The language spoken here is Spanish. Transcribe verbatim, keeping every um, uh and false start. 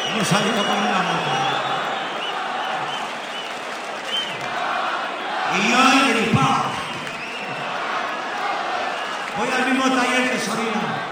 Hemos salido con una moto. Y yo he gripado. Voy al mismo taller que Sorina.